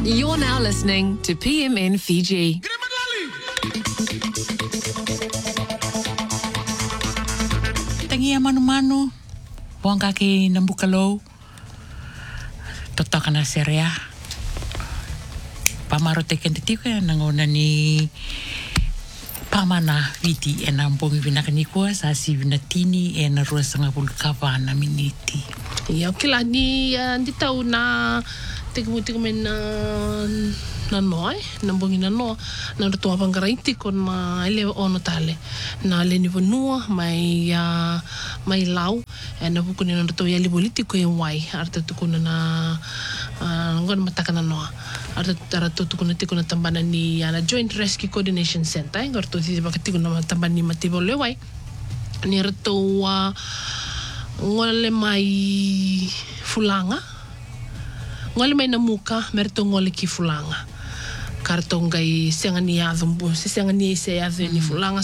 You're now listening to PMN Fiji. Tangia manu-manu, buang kaki nambukalou, totokana serea. Pamaro teken titiku nangona ni pamana viti e nampongi vinakani kua sa si vinatini e na rua sanga pulkava na miniti. Ia kila ni di tau na tiku men na noi na bongi na no na to apangaraiti kon na ele ono tale na le ni vonua mai lau e na buku ni na to ia li politiko e wai arta tuku na ngon mataka na no arta tuku na tiku na tambana ni na Joint Rescue Coordination Center ngor to ti bakatiku na tambani matibo le wai ni arto ngole mai fulanga ngole mai na muka merto ngole ki fulanga kartongai sengani adumbu sengani se ni fulanga